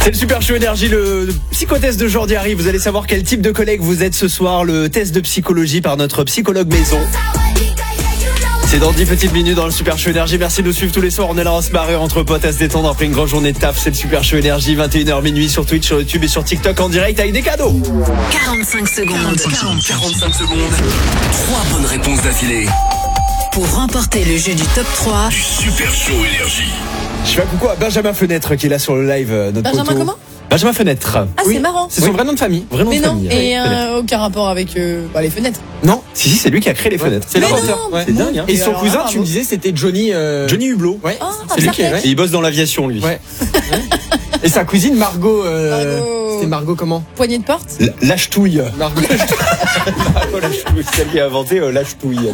C'est le Super Show Énergie, le psychotest de Jordi arrive. Vous allez savoir quel type de collègue vous êtes ce soir. Le test de psychologie par notre psychologue maison. C'est dans 10 petites minutes dans le Super Show Énergie. Merci de nous suivre tous les soirs. On est là, on se marre entre potes à se détendre après une grande journée de taf. C'est le Super Show Énergie, 21h minuit sur Twitch, sur YouTube et sur TikTok en direct avec des cadeaux. 45 secondes. 45 secondes. 3 bonnes réponses d'affilée. Pour remporter le jeu du top 3 Du Super Show Énergie. Je fais un coucou à Benjamin Fenêtre qui est là sur le live. Notre Benjamin poteau. comment Benjamin Fenêtre. Ah, c'est marrant. C'est son vrai nom de famille. Vraiment Mais de non, famille. et Ouais. aucun rapport avec les fenêtres. Non, Si, c'est lui qui a créé les fenêtres. c'est Mais l'inventeur. non, Ouais. C'est dingue, hein. Et son alors, cousin, bravo. tu me disais, c'était Johnny. Johnny Hublot. Ouais. Ah, c'est lui qui est. Sartek. Et il bosse dans l'aviation, lui. Ouais. Et sa cousine Margot. Margot. C'était Margot comment? Poignée de porte. Lâche-touille. Margot. Margot Lâche-touille, c'est elle qui a inventé Lâche-touille.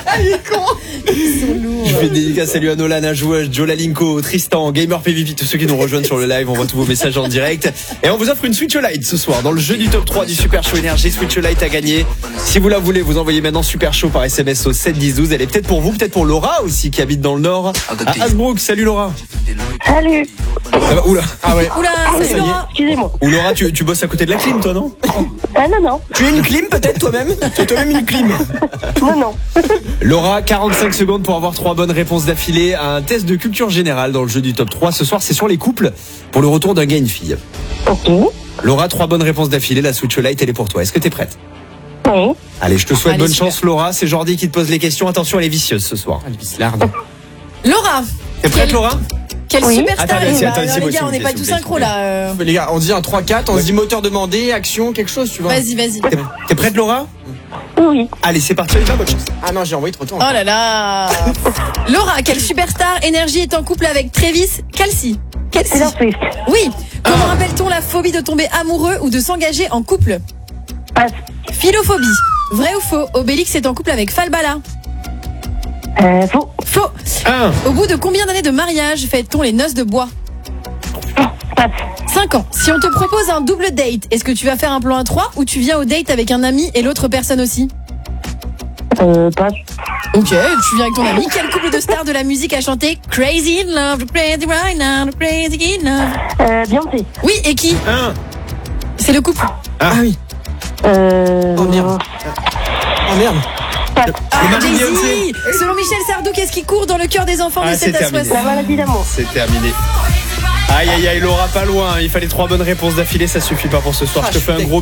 Ils sont lourds. Je fais des dédicaces, salut à Nolan, à Joueuse, Joe Lalinko, Tristan, Gamer PVP, tous ceux qui nous rejoignent sur le live, on voit tous vos messages en direct. Et on vous offre une Switch Lite ce soir dans le jeu du top 3 du Super Show Énergie. Switch Lite à gagner. Si vous la voulez, vous envoyez maintenant Super Show par SMS au 7 10 12. Elle est peut-être pour vous, peut-être pour Laura aussi qui habite dans le Nord. À Hasbrook, salut Laura. Salut. Ça va, oula. Ah ouais. Oula, ça y salut est. Laura. Excusez-moi. Ou Laura, tu bosses à côté de la clim, toi, non? Ah non. Tu es une clim peut-être toi-même? Tu es toi-même une clim. Non. Laura, 45 secondes pour avoir 3 bonnes réponses d'affilée à un test de culture générale dans le jeu du top 3. Ce soir, c'est sur les couples pour le retour d'un gars et une fille. Ok. Laura, 3 bonnes réponses d'affilée. La Switch Lite, elle est pour toi. Est-ce que t'es prête? Oui. Allez, je te souhaite Allez, bonne super. chance, Laura. C'est Jordi qui te pose les questions. Attention, elle est vicieuse ce soir. Laura. T'es prête, Quel- Laura? Quelle Oui. superstar. Attends, Eh c'est- bah, attends, alors, c'est les moi, gars, s'il on vous n'est plaît, pas s'il tous vous plaît, synchro là. Les gars, on dit un 3-4, on se dit moteur demandé, action, quelque chose, tu vois. Vas-y. T'es prête, Laura? Oui. Allez, c'est parti, on y va, bonne chance. Ah non, j'ai envoyé trop tôt. Oh là là. Laura, quelle superstar énergie est en couple avec Travis Kelce? Taylor Swift. Oui. Comment appelle-t-on la phobie de tomber amoureux ou de s'engager en couple? Passe. Philophobie. Vrai ou faux? Obélix est en couple avec Falbala. Faux. Faux. 1. Au bout de combien d'années de mariage fête-t-on les noces de bois? Passe. 5 ans. Si on te propose un double date, est-ce que tu vas faire un plan à 3 ou tu viens au date avec un ami et l'autre personne aussi? Passe. Ok, tu viens avec ton ami. Quel couple de stars de la musique a chanté Crazy in Love, Crazy right now, Crazy in Love? Beyoncé. Oui, et qui? 1. C'est le couple. Ah oui. Oh merde. Oh merde. Passe. mari de Jay-Z. Beyoncé. Selon Michel Sardou, qu'est-ce qui court dans le cœur des enfants de c'est 7 à terminé. 60? La maladie d'amour. C'est terminé. Aïe, Laura, pas loin. Il fallait 3 bonnes réponses d'affilée. Ça suffit pas pour ce soir. Ah, Je te je fais un suis gros